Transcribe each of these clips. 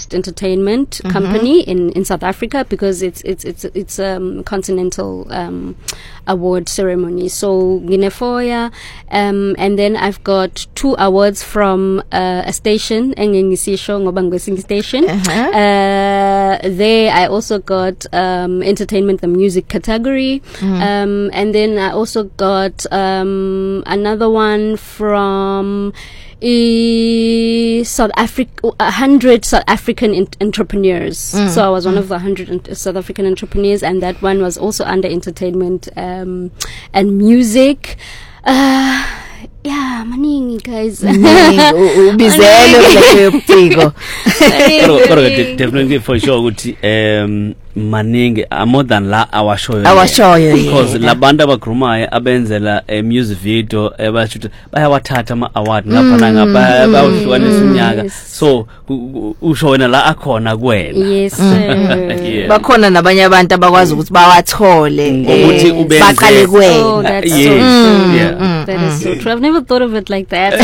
largest entertainment company in South Africa, because it's continental award ceremony. So Ginefoya, and then I've got 2 awards from a station, Engengisisho Ngobangwesing station. There I also got entertainment, the music category, and then I also got another one from South Africa, 100 South African entrepreneurs. So I was one of the 100 South African entrepreneurs, and that one was also under entertainment and music. Yeah, maningi guys. Ubizelo leyo definitely for sure ukuthi maningi more than la our show because labantu abakhulumayo abenzela music video ebashuthi bayawathatha ama award ngapha ngapha bawuhlukanisa unyaka, so usho wena la akhona kuwena. Yes yeah. Bakhona nabanye abantu abakwazi ukuthi bawathole ukuthi ubenze baqale kuwena. Oh, that's yes. Yeah. That is so true. I've never thought of it like that.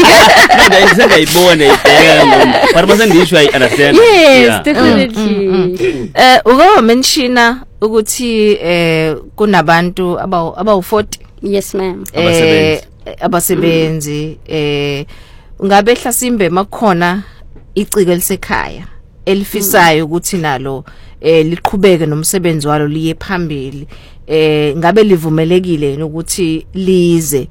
But wasn't the issue, I understand. Yes, definitely. Ugo menshina ukuthi kunabantu abawu 40. Yes, ma'am. Abasebenzi ungabe hlasimbe makhona iciko lisekhaya elifisayo ukuthi nalo liqhubeke nomsebenzi walo liye phambili, ngabe livumelekile ukuthi lize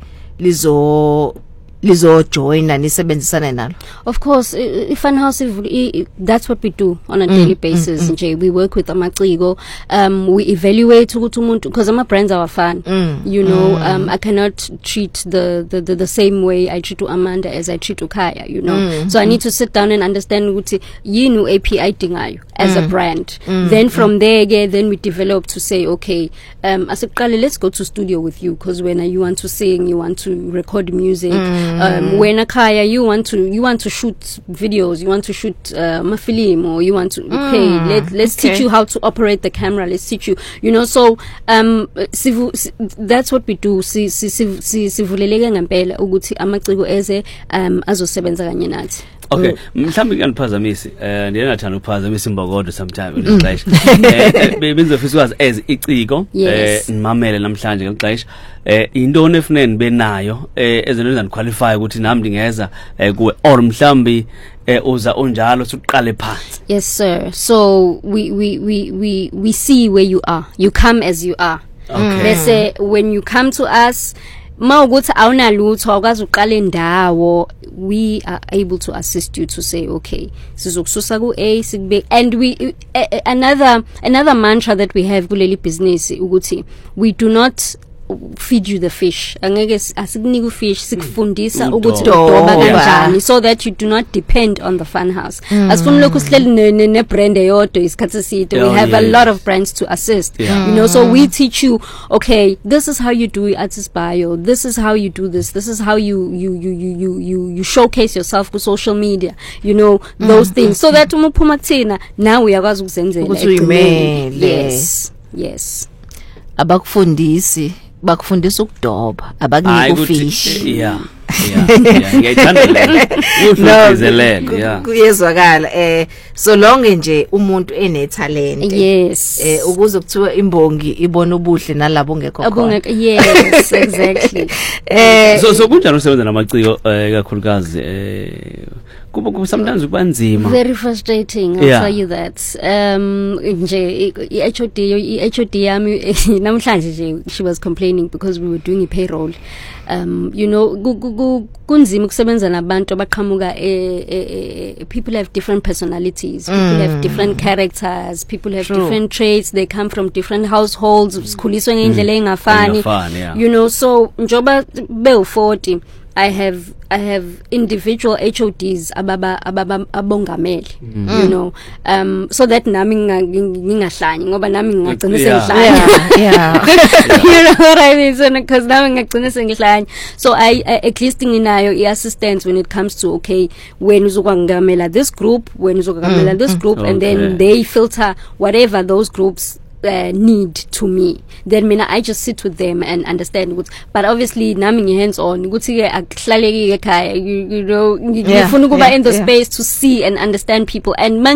lizo join and nisebenzisana nalo? Of course, Fun House, that's what we do on a daily basis. We work with amaciko, we evaluate ukuthi umuntu, because I'm a brands our fan. You know, I cannot treat the same way I treat Amanda as I treat Ukaya, you know. So I need to sit down and understand ukuthi yini API dingayo as a brand. Then from there again, then we develop to say, okay, asiqale, let's go to studio with you, because when you want to sing, you want to record music. When Akaya, you want to shoot videos, you want to shoot a film, or you want to let's teach you how to operate the camera, let's teach you, you know. So that's what we do. Sivuleleke ngempela ukuthi amaciko eze azosebenza kanye nathi. Okay, mhlambi nganiphazamisi ndiyathanda ukuphazamisa imbokodo sometimes ngexesha benze fisa was as iciko nimamele namhlanje ngexesha intoni efuneni benayo ezinto ezaniqualify ukuthi nami ndingeza kuwe, or mhlambi uza onjalo siqale phansi. Yes sir, so we see where you are, you come as you are. Okay. Bese when you come to us mawukuthi awunalutho awukazi uqale ndawo, we are able to assist you to say, okay, sizokususa ku A sikube. And we another mantra that we have kuleli business ukuthi we do not feed you the fish. Angeke asikunike fish, sikufundisa ukuthi udoba kanjani, so that you do not depend on the Fun House. Asifuna lokhu sihleli ne brand eyodwa isikhathi eside. We have a lot of brands to assist. You know, so we teach you, okay, this is how you do artist bio, this is how you do this is how you showcase yourself ku social media, you know, those things, so that umuphuma kuthina now uyakwazi ukuzenzela. Yes. Abakufundisi bakufundisa ukudoba, abakunike ufish. Yeah. Ngiyayithanda le. Kuyezwakala so long nje umuntu enetalent. Yes. Ukuze kuthiwa imbongi ibona ubuhle nalabo ongekho khona. Yes, exactly. So kunjani usebenza namaciko kakhulukazi sometimes kubanzima, very frustrating, I'll tell you that. Nje iHOD yami namhlanje nje she was complaining because we were doing a payroll. You know, kunzima ukusebenza nabantu abaqhamuka people have different personalities, people have different characters, people have different traits, they come from different households, sikhuliswe ngendlela engafani, you know. So njoba be40, I have individual HODs abongameli, you know, so that nami ngingahlanyi ngoba nami ngagcina sengihlanya. You know what I mean? So because nami ngagcina sengihlanya, so I at least nginayo assistance when it comes to, okay, when uzokwangamela this group, when uzokwangamela this group, and then they filter whatever those groups need to me. Then I just sit with them and understand what, but obviously nami hands on ukuthi ke akuhlaleki ekhaya, you know, ngifuna ukuba in the space to see and understand people, and